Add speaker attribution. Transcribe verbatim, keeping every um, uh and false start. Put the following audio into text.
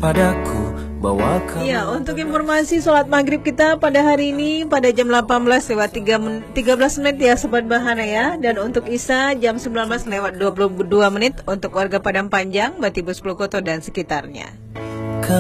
Speaker 1: padaku, bawa kamu.
Speaker 2: Ya, untuk informasi sholat maghrib kita pada hari ini pada jam delapan belas lewat tiga belas menit ya Sobat Bahana ya. Dan untuk Isya jam sembilan belas lewat dua puluh dua menit untuk warga Padang Panjang, Batibus Plukoto dan sekitarnya.